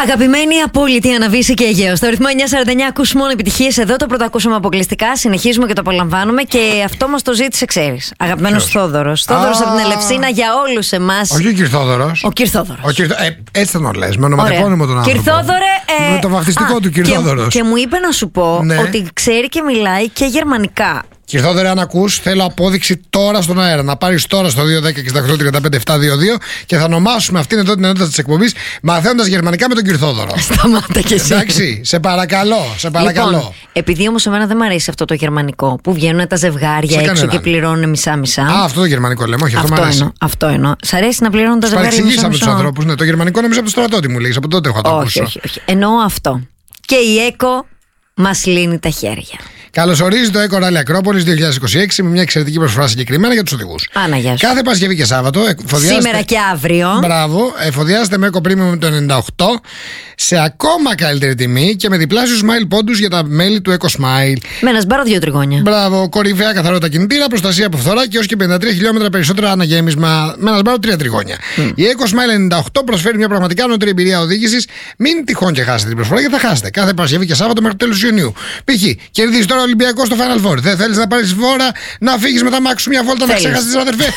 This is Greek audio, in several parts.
Αγαπημένη απόλυτη Αναβίση και Αιγαίο. Στο ρυθμό 949 ακούς μόνο επιτυχίες. Εδώ το πρώτο ακούσαμε αποκλειστικά. Συνεχίζουμε και το απολαμβάνουμε. Και αυτό μας το ζήτησε, ξέρεις. Αγαπημένος Θόδωρος. Θόδωρος από την Ελευσίνα για όλους εμάς. Όχι ο Κυρθόδωρος. Ο Κυρθόδωρος. Έτσι θα τον λες. Με ονοματεπώνυμο τον άνθρωπο. Κυρθόδωρε. Με το βαφτιστικό του Κυρθόδωρος. Και μου είπε να σου πω ότι ξέρει και μιλάει και γερμανικά. Κυρθόδωρε, αν ακούς, θέλω απόδειξη τώρα στον αέρα. Να πάρεις τώρα στο 210-68-35-722 και θα ονομάσουμε αυτήν εδώ την ενότητα της εκπομπής μαθαίνοντας γερμανικά με τον Κυρθόδωρο. Σταμάτα κι εσύ. Εντάξει, σε παρακαλώ, σε παρακαλώ. Λοιπόν, επειδή όμως εμένα δεν μου αρέσει αυτό το γερμανικό που βγαίνουν τα ζευγάρια έξω και πληρώνουν μισά-μισά. Αυτό το γερμανικό λέμε, όχι αυτό μου αρέσει. Αυτό εννοώ. Σ' αρέσει να πληρώνουν τα ζευγάρια μισά-μισά? Παρεξηγήσαμε τους ανθρώπους. Ναι, το γερμανικό νομίζω από το στρατό μου λέγεις, από τότε έχω το ακούσει. Όχι. Εννοώ αυτό. Και η ΕΚΟ μας λύνει τα χέρια. Καλωσορίζει το Eco Rally Ακρόπολης 2026 με μια εξαιρετική προσφορά συγκεκριμένα για τους οδηγούς. Κάθε Παρασκευή και Σάββατο. Σήμερα και αύριο. Μπράβο. Εφοδιάζεται με Eco Premium το 98 σε ακόμα καλύτερη τιμή και με διπλάσιους smile πόντους για τα μέλη του Eco Smile. Με ένα σμπάρο 2 τριγώνια. Μπράβο. Κορυφαία καθαρότητα κινητήρα, προστασία από φθορά και έως και 53 χιλιόμετρα περισσότερα αναγέμισμα με ένα σμπάρο 3 τριγώνια. Η Eco Smile 98 προσφέρει μια πραγματικά νοτρή εμπειρία οδήγησης. Μην τυχόν και χάσετε την προσφορά γιατί θα χάσετε. Κάθε Παρασκευή και Σάββατο μέχρι τέλος Ιουνίου. Π.χ. κερδίζει τώρα Ολυμπιακό στο Final Four. Δεν θέλεις να πάρεις φόρα, να φύγεις με τα μάξι σου μια βόλτα, να ξέχασεις, αδερφέ.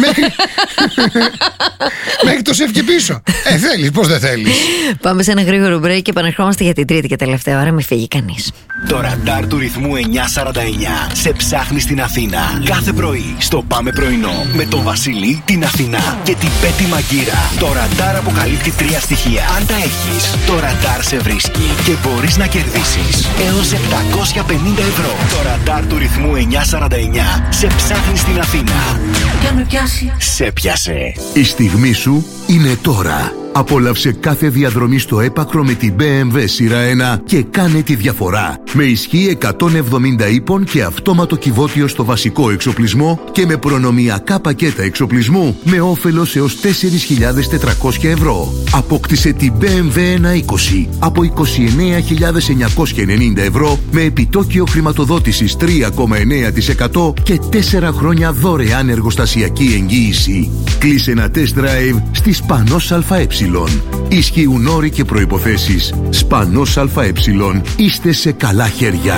Μέχρι το σεφ και πίσω. Θέλεις, πώς δεν θέλεις. Πάμε σε ένα γρήγορο break και επανερχόμαστε για την τρίτη και τελευταία ώρα. Μην φύγει κανείς. Το ραντάρ του ρυθμού 949 σε ψάχνει στην Αθήνα. Κάθε πρωί στο Πάμε Πρωινό με τον Βασίλη, την Αθηνά και την Πέτη Μαγκύρα. Το ραντάρ αποκαλύπτει 3 στοιχεία. Αν τα έχεις, το ραντάρ σε βρίσκει και μπορείς να κερδίσεις έως 750 ευρώ. Το ραντάρ του ρυθμού 949 σε ψάχνει στην Αθήνα. Για με πιάσει. Σε πιάσε. Η στιγμή σου είναι τώρα. Απόλαυσε κάθε διαδρομή στο έπακρο με την BMW σειρά 1 και κάνε τη διαφορά. Με ισχύ 170 ύπων και αυτόματο κυβότιο στο βασικό εξοπλισμό και με προνομιακά πακέτα εξοπλισμού με όφελος έως 4.400 ευρώ. Απόκτησε την BMW 120 από 29.990 ευρώ με επιτόκιο χρηματοδότησης 3,9% και 4 χρόνια δωρεάν εργοστασιακή εγγύηση. Κλείσε ένα test drive στη Σπανός ΑΕ. Ισχύουν όροι και προϋποθέσεις. Σπανός ΑΕ. Είστε σε καλά χέρια.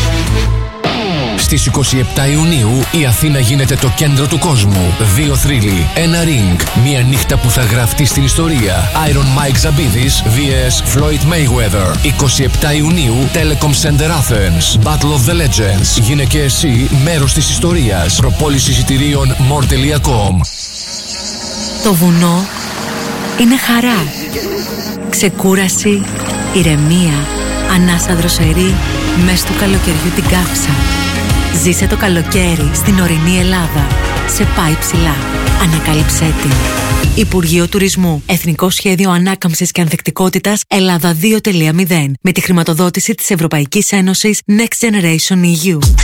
Στις 27 Ιουνίου η Αθήνα γίνεται το κέντρο του κόσμου. 2 θρύλοι, ένα ring, μια νύχτα που θα γραφτεί στην ιστορία. Iron Mike Zabidis vs Floyd Mayweather. 27 Ιουνίου, Telecom Center Athens. Battle of the Legends. Γίνε και εσύ μέρος της ιστορίας. Προπόληση εισιτηρίων more.com. Το βουνό είναι χαρά, ξεκούραση, ηρεμία, ανάσα δροσερή, μες του καλοκαιριού την κάψα. Ζήσε το καλοκαίρι στην ορεινή Ελλάδα. Σε πάει ψηλά. Ανακάλυψέ την. Υπουργείο Τουρισμού. Εθνικό Σχέδιο Ανάκαμψης και Ανθεκτικότητας Ελλάδα 2.0. Με τη χρηματοδότηση της Ευρωπαϊκής Ένωσης Next Generation EU.